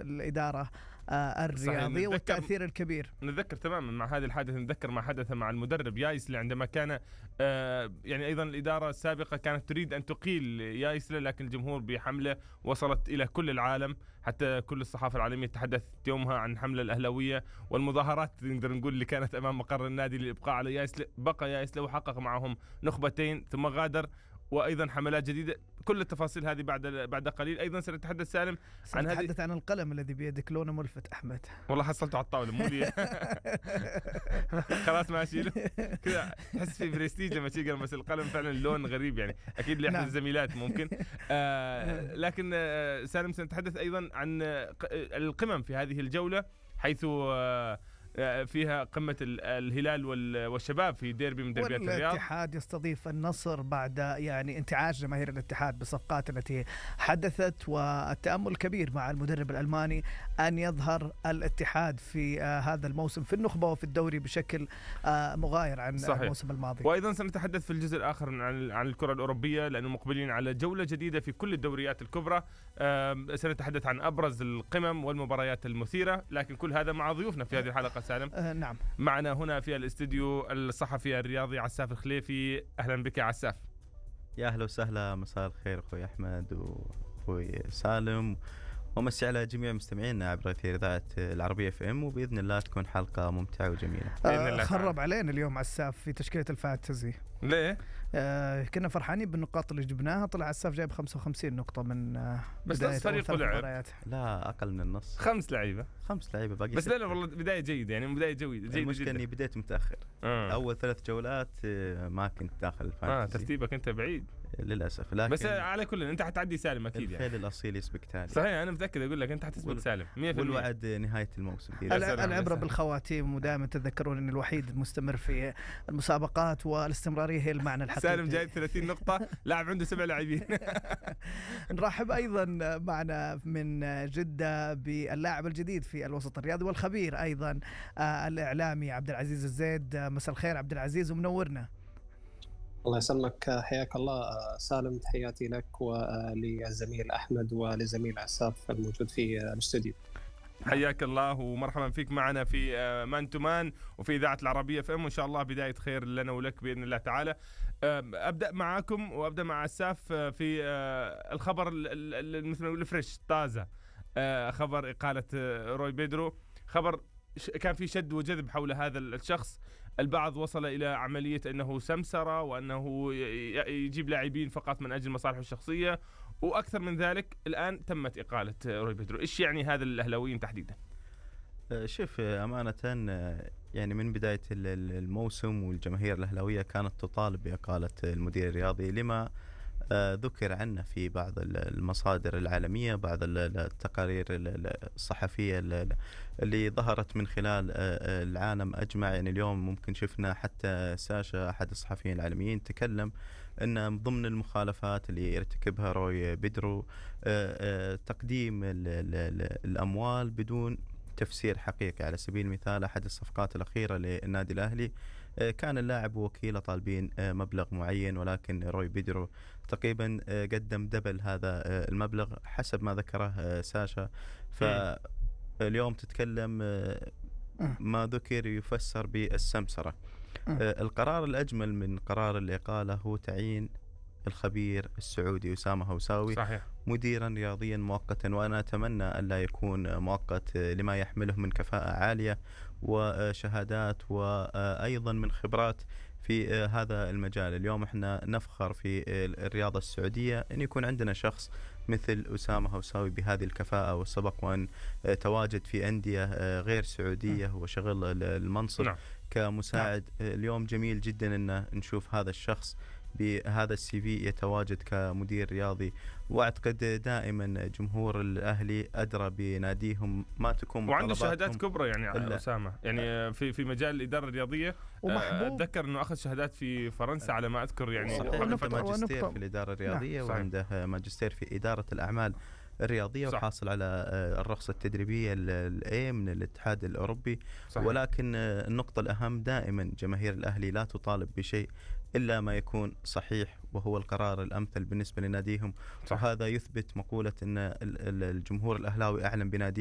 الإدارة الرياضية والتأثير الكبير. نتذكر تماما مع هذه الحادثة، نتذكر ما حدث مع المدرب يايسلي عندما كان يعني أيضا الإدارة السابقة كانت تريد أن تقيل يايسلي، لكن الجمهور بحملة وصلت إلى كل العالم، حتى كل الصحافة العالمية تحدثت يومها عن حملة الأهلاوية والمظاهرات نقدر نقول اللي كانت أمام مقر النادي للإبقاء على يايسلي. بقى يايسلي وحقق معهم نخبتين ثم غادر، وأيضا حملات جديدة. كل التفاصيل هذه بعد قليل. أيضا سنتحدث سالم عن القلم الذي بيدك لونه ملفت أحمد. والله حصلته على الطاولة مو لي. خلاص ما أشيله كذا، تحس في برستيج لما تيجي، بس القلم فعلا اللون غريب يعني، أكيد لأحد الزميلات ممكن. لكن سالم سنتحدث أيضا عن القمم في هذه الجولة، حيث فيها قمة الهلال والشباب في ديربي من ديربيات الرياض. والاتحاد يستضيف النصر بعد يعني انتعاش جماهير الاتحاد بالصفقات التي حدثت، والتأمل كبير مع المدرب الألماني أن يظهر الاتحاد في هذا الموسم في النخبة وفي الدوري بشكل مغاير عن الموسم الماضي. وأيضا سنتحدث في الجزء الآخر عن الكرة الأوروبية، لأنه مقبلين على جولة جديدة في كل الدوريات الكبرى. سنتحدث عن أبرز القمم والمباريات المثيرة، لكن كل هذا مع ضيوفنا في هذه الحلقة. سالم نعم، معنا هنا في الاستديو الصحفي الرياضي عساف الخليفي. أهلا بك يا عساف. يا أهلا وسهلا، مساء الخير أخوي أحمد وأخوي سالم، ومسي على جميع مستمعينا عبر أثير إذاعة العربية FM، وبإذن الله تكون حلقة ممتعة وجميلة. خرب علينا اليوم عساف في تشكيلة الفانتزي. ليه؟ كنا فرحانين بالنقاط اللي جبناها، طلع عساف جايب 55 نقطة من بس نص فريق طلع. لا أقل من النص، 5 لعيبة باقي بس. لا والله بداية جيدة يعني، بداية جيدة. المشكلة إني بديت متأخر. أول 3 جولات ما كنت داخل الفانتزي. ترتيبك أنت بعيد للأسف، لكن بس على كل أنت حتعدي سالم أكيد يعني. الخيل الأصيل يسبق تالي. صحيح، أنا متأكد أقول لك أنت حتسبق سالم 100%. والوعد نهاية الموسم. العبرة بالخواتيم، ودائما تذكرون أن الوحيد المستمر في المسابقات والاستمرارية هي المعنى الحقيقي. سالم جايب 30 نقطة، لاعب عنده 7 لاعبين. نرحب أيضا معنا من جدة باللاعب الجديد في الوسط الرياضي والخبير أيضا الإعلامي عبد العزيز الزيد. مساء الخير عبد العزيز ومنورنا. الله يسلمك، حياك الله سالم، تحياتي لك وللزميل أحمد ولزميل عساف الموجود في الاستوديو. حياك الله ومرحبا فيك معنا في مان تو مان وفي إذاعة العربية FM، وإن شاء الله بداية خير لنا ولك بإذن الله تعالى. أبدأ معاكم وأبدأ مع عساف في الخبر مثل ما نقول فريش طازة، خبر إقالة روي بيدرو. خبر كان في شد وجذب حول هذا الشخص. البعض وصل إلى عملية أنه سمسرة وأنه يجيب لاعبين فقط من أجل مصالحه الشخصية، وأكثر من ذلك. الآن تمت إقالة روي بيدرو. إيش يعني هذا الأهلاويين تحديدا؟ شوف أمانة يعني من بداية الموسم والجماهير الأهلاوية كانت تطالب بإقالة المدير الرياضي لما ذكر عنه في بعض المصادر العالمية، بعض التقارير الصحفية اللي ظهرت من خلال العالم أجمع. يعني اليوم ممكن شفنا حتى ساشا أحد الصحفيين العالميين تكلم أن ضمن المخالفات اللي يرتكبها روي بيدرو تقديم الأموال بدون تفسير حقيقي. على سبيل المثال أحد الصفقات الأخيرة للنادي الأهلي كان اللاعب ووكيله طالبين مبلغ معين، ولكن روي بيدرو تقريبا قدم دبل هذا المبلغ حسب ما ذكره ساشا. فاليوم تتكلم ما ذكر يفسر بالسمسرة. القرار الأجمل من قرار الإقالة هو تعيين الخبير السعودي أسامة هوساوي صحيح مديرا رياضيا مؤقتا، وأنا أتمنى ألا يكون مؤقت لما يحمله من كفاءة عالية وشهادات وأيضا من خبرات في هذا المجال. اليوم احنا نفخر في الرياضة السعودية أن يكون عندنا شخص مثل أسامة هوساوي بهذه الكفاءة والسبق، وأن تواجد في أندية غير سعودية وشغل المنصب كمساعد. اليوم جميل جدا أن نشوف هذا الشخص بهذا السي في يتواجد كمدير رياضي، واعتقد دائما جمهور الاهلي ادرى بناديهم ما تكون وعنده شهادات كبرى يعني اسامه يعني في مجال الاداره الرياضيه. اتذكر انه اخذ شهادات في فرنسا على ما اذكر يعني. عنده ماجستير في الاداره الرياضيه وعنده ماجستير في اداره الاعمال الرياضية وحاصل على الرخصة التدريبية الA من الاتحاد الأوروبي. صحيح. ولكن النقطة الأهم دائما جماهير الأهلي لا تطالب بشيء إلا ما يكون صحيح وهو القرار الأمثل بالنسبة لناديهم. وهذا يثبت مقولة أن الجمهور الأهلاوي أعلم بناديه